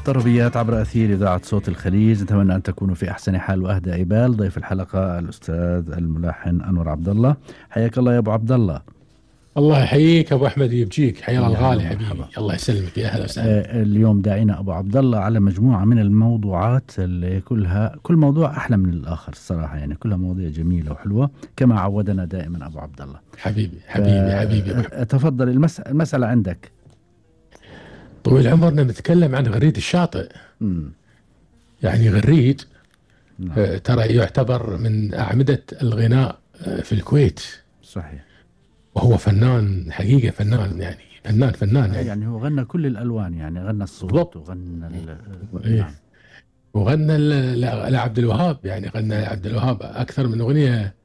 طربيات عبر أثير إذاعة صوت الخليج. نتمنى أن تكونوا في أحسن حال وأهدى إبال. ضيف الحلقة الأستاذ الملحن أنور عبد الله. حياك الله يا أبو عبد الله. الله يحييك أبو أحمد، يبجيك. حيا الله الغالي حبيبي، الله يسلمك، يا أهلا وسهلا. اليوم داعينا أبو عبد الله على مجموعة من الموضوعات اللي كل موضوع أحلى من الآخر الصراحة، يعني كلها مواضيع جميلة وحلوة كما عودنا دائما أبو عبد الله. حبيبي تفضل، المسألة عندك. طويل عمرنا نتكلم عن غريد الشاطئ. يعني غريد ترى يعتبر من أعمدة الغناء في الكويت. صحيح. وهو فنان حقيقة، فنان يعني فنان يعني هو غنى كل الألوان، يعني غنى الصوت وغنى وغنى لعبد الوهاب، يعني غنى لعبد الوهاب أكثر من أغنية.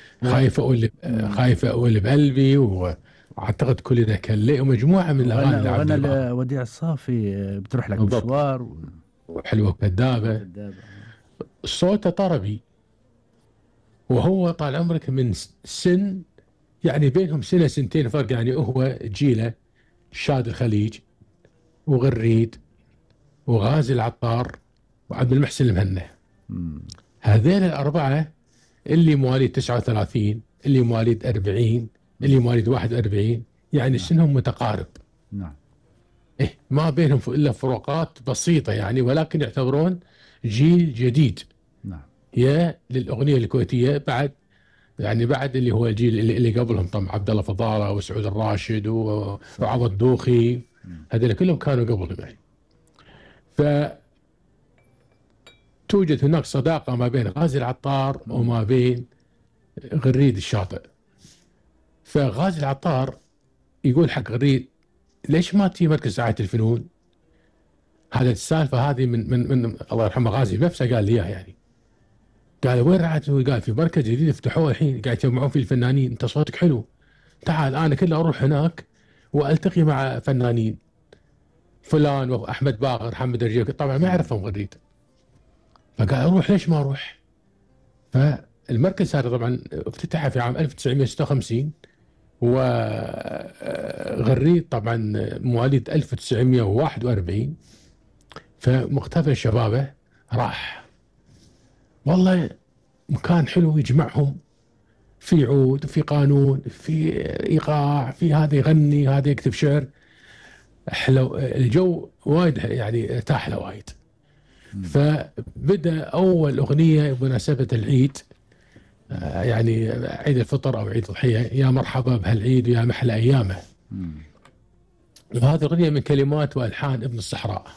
خايفة أقول بقلبي، وأعتقد كل ده كان له مجموعة من الأغاني لعبد الوهاب. وغنى وديع الصافي بتروح لك مشوار وحلوة كذابة. صوته طربي، وهو طال عمرك من سن، يعني بينهم سنة سنتين فرق. يعني هو جيله شاد الخليج وغريد وغازي العطار وعبد المحسن المهنا. هذين الأربعة اللي مواليد 39، اللي مواليد 40، اللي مواليد 41، يعني سنهم متقارب. نعم. ما بينهم إلا فروقات بسيطة يعني، ولكن يعتبرون جيل جديد. نعم. يا للأغنية الكويتية بعد، يعني بعد اللي هو الجيل اللي قبلهم طبعا عبد الله فضالة وسعود الراشد وعوض دوخي، هذول كلهم كانوا قبلهم يعني. فتوجد هناك صداقة ما بين غازي العطار وما بين غريد الشاطئ. فغازي العطار يقول حق غريد: ليش ما تي مركز رعاية الفنون؟ هذا السالفة هذه من الله يرحمه غازي نفسه قال لي اياها يعني. قال: وين رعاية؟ قال: في مركز جديد فتحوه الحين، قاعد يجمعون فيه الفنانين، انت صوتك حلو، تعال انا كله اروح هناك والتقي مع فنانين فلان واحمد باقر، محمد رجيب، طبعا ما يعرفهم غريد. فقال: اروح، ليش ما اروح؟ فالمركز هذا طبعا افتتح في عام 1956، وغريد طبعا مواليد 1941. فمقتبل شبابه راح، والله مكان حلو يجمعهم، في عود، في قانون، في ايقاع، في هذا يغني، هذا يكتب شعر، حلو الجو وايد، يعني ارتاح له وايد. فبدأ أول أغنية بمناسبة العيد، يعني عيد الفطر أو عيد الضحية: يا مرحبا بهالعيد ويا محلى أيامه. وهذه أغنية من كلمات وألحان ابن الصحراء.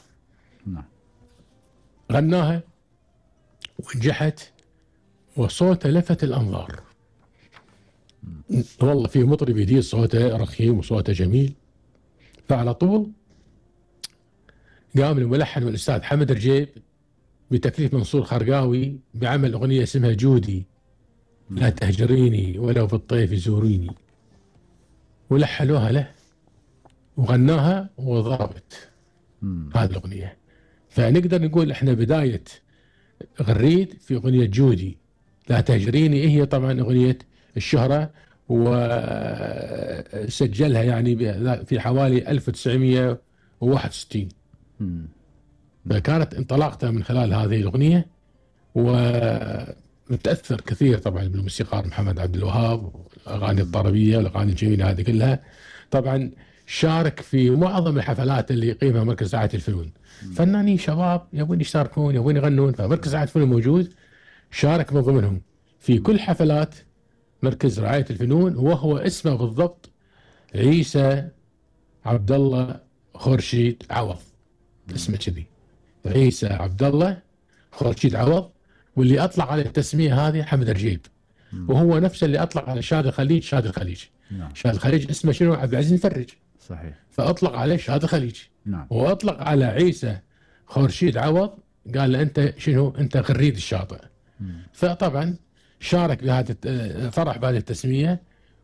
غناها ونجحت، وصوته لفت الأنظار. والله في مطرب جديد صوته رخيم وصوته جميل. فعلى طول قام الملحن والأستاذ حمد رجيب بتكليف منصور خرقاوي بعمل أغنية اسمها جودي، لا تهجريني ولو في الطيف زوريني، ولحنوها له وغناها وضربت هذه الأغنية. فنقدر نقول احنا بداية غريد في أغنية جودي لا تهجريني، هي طبعا أغنية الشهرة، وسجلها يعني في حوالي 1961. فكانت انطلاقته من خلال هذه الأغنية، ومتأثر كثير طبعا بالموسيقار محمد عبد الوهاب والأغاني الطربية والأغاني الجميلة هذه كلها. طبعا شارك في معظم الحفلات اللي يقيمها مركز رعاية الفنون. فنانين شباب يبون يشاركون، يبون يغنون، فمركز رعاية الفنون موجود، شارك من ضمنهم في كل حفلات مركز رعاية الفنون. وهو اسمه بالضبط عيسى عبد الله خورشيد عوض، اسمه كذي، عيسى عبد الله خورشيد عوض. واللي أطلق على التسمية هذه حمد رجيب، وهو نفسه اللي أطلق على شاد الخليج شاد الخليج. شاد الخليج اسمه شنو؟ عبد العزيز المفرج. صحيح. فأطلق عليه شاد الخليج. وأطلق على عيسى خورشيد عوض، قال له أنت شنو؟ أنت غريد الشاطئ. فطبعا شارك بهذا، فرح بهذه التسمية،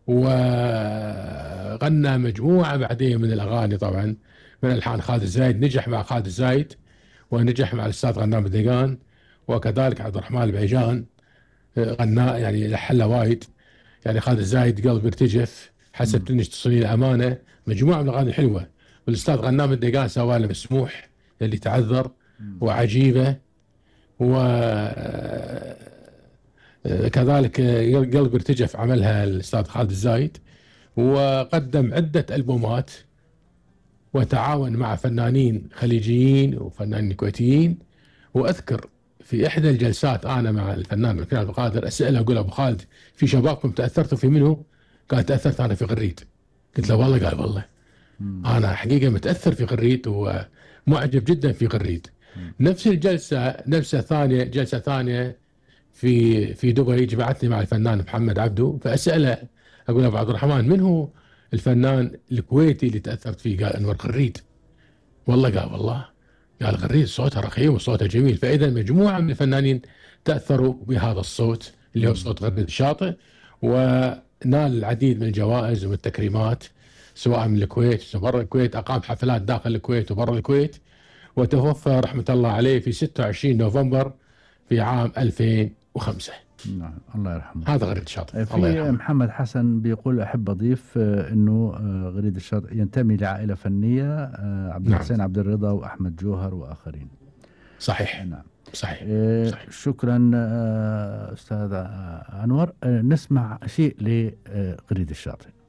وغنى مجموعة بعدين من الأغاني طبعا من ألحان خالد الزايد. نجح مع خالد الزايد، ونجح مع الأستاذ غنام الدقان، وكذلك عبد الرحمن البعيجان غنى، يعني لحن له وايد. يعني خالد الزايد قلب ارتجف، حسب تنش تصوني الأمانة، مجموعة من الأغاني حلوة. والأستاذ غنام الدقان سوى له مسموح اللي تعذر وعجيبة، وكذلك قلب ارتجف عملها الأستاذ خالد الزايد، وقدم عدة ألبومات وتعاون مع فنانين خليجيين وفنانين كويتيين. وأذكر في إحدى الجلسات أنا مع الفنان مكي عبد القادر أسأله أقول أبو خالد في شبابكم تأثرتوا في منه؟ قال تأثرت أنا في غريد. قلت له والله؟ قال والله أنا حقيقة متأثر في غريد ومعجب جدا في غريد. نفس الجلسة جلسة ثانية في دبي جمعتني مع الفنان محمد عبده، فأسأله أقول أبو عبد الرحمن من هو الفنان الكويتي اللي تأثرت فيه؟ قال أنور غريد. والله؟ قال والله. قال غريد صوتها رخيم وصوتها جميل. فإذا مجموعة من الفنانين تأثروا بهذا الصوت اللي هو صوت غريد الشاطئ، ونال العديد من الجوائز والتكريمات سواء من الكويت وبرا الكويت. أقام حفلات داخل الكويت وبرا الكويت، وتوفى رحمة الله عليه في 26 نوفمبر في عام 2005. نعم الله يرحمه. هذا غريد الشاطئ. في محمد حسن بيقول أحب أضيف أنه غريد الشاطئ ينتمي لعائلة فنية، عبد الحسين عبد الرضا وأحمد جوهر وآخرين. صحيح. نعم صحيح. شكرا أستاذ أنور. نسمع شيء لغريد الشاطئ.